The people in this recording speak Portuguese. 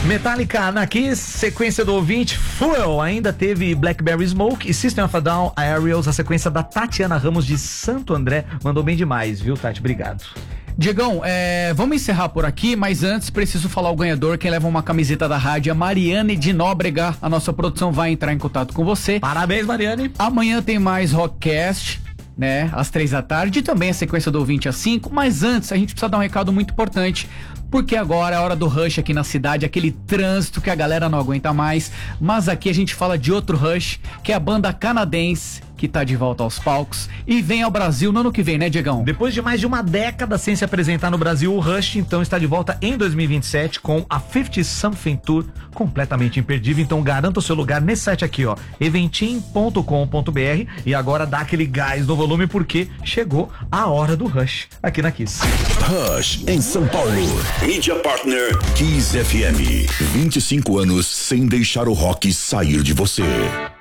Metallica na Kiss, sequência do ouvinte, Fuel, ainda teve Blackberry Smoke e System of a Down, Aerials, a sequência da Tatiana Ramos de Santo André. Mandou bem demais, viu, Tati? Obrigado. Diegão, vamos encerrar por aqui, mas antes preciso falar o ganhador, quem leva uma camiseta da rádio, a Mariane de Nóbrega. A nossa produção vai entrar em contato com você. Parabéns, Mariane. Amanhã tem mais Rockcast, né, às 3 da tarde, e também a sequência do ouvinte às 5, mas antes a gente precisa dar um recado muito importante, porque agora é a hora do rush aqui na cidade, aquele trânsito que a galera não aguenta mais, mas aqui a gente fala de outro rush, que é a banda canadense, que tá de volta aos palcos e vem ao Brasil no ano que vem, né, Diegão? Depois de mais de uma década sem se apresentar no Brasil, o Rush então está de volta em 2027 com a 50 Something Tour, completamente imperdível. Então garanta o seu lugar nesse site aqui, ó, eventim.com.br, e agora dá aquele gás no volume porque chegou a hora do Rush aqui na Kiss. Rush em São Paulo. Mídia Partner Kiss FM. 25 anos sem deixar o rock sair de você.